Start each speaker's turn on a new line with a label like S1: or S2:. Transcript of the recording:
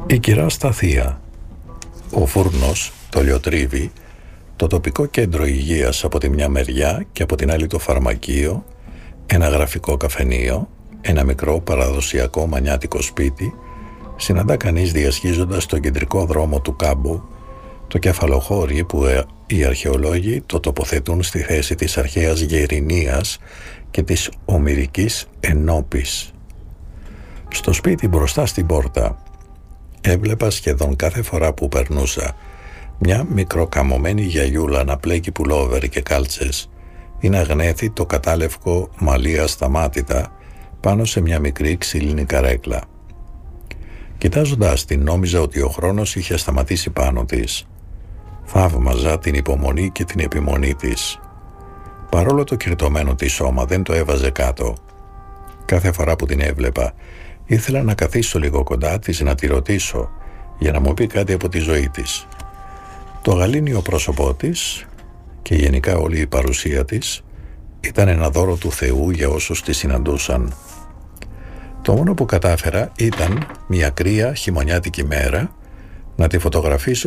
S1: Η κυρά στα Θεία, ο φούρνος, το λιοτρίβι, το τοπικό κέντρο υγείας από τη μια μεριά και από την άλλη το φαρμακείο, ένα γραφικό καφενείο, ένα μικρό παραδοσιακό μανιάτικο σπίτι, συναντά κανείς διασχίζοντας τον κεντρικό δρόμο του κάμπου, το κεφαλοχώρι που οι αρχαιολόγοι το τοποθετούν στη θέση της αρχαίας Γερηνίας και της ομηρικής Ενόπης. Στο σπίτι μπροστά στην πόρτα έβλεπα σχεδόν κάθε φορά που περνούσα μια μικροκαμωμένη γιαγιούλα να πλέκει πουλόβερ και κάλτσες ή να γνέθει το κατάλευκο μαλλί ασταμάτητα πάνω σε μια μικρή ξύλινη καρέκλα. Κοιτάζοντας την νόμιζα ότι ο χρόνος είχε σταματήσει πάνω της. Θαύμαζα την υπομονή και την επιμονή της. Παρόλο το κυρτωμένο της σώμα δεν το έβαζε κάτω. Κάθε φορά που την έβλεπα ήθελα να καθίσω λίγο κοντά της να τη ρωτήσω για να μου πει κάτι από τη ζωή της. Το γαλήνιο πρόσωπό της και γενικά όλη η παρουσία της ήταν ένα δώρο του Θεού για όσους τη συναντούσαν. Το μόνο που κατάφερα ήταν μια κρύα χειμωνιάτικη μέρα να τη φωτογραφίσω